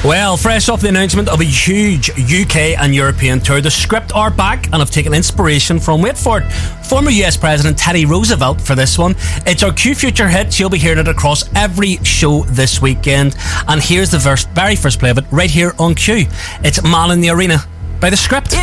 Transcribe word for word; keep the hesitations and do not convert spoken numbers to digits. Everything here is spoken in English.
Well, fresh off the announcement of a huge U K and European tour, the Script are back and have taken inspiration from, wait for it, former U S President Teddy Roosevelt for this one. It's our Q Future hit. You'll be hearing it across every show this weekend. And here's the first, very first play of it right here on Q. It's Man in the Arena by the Script.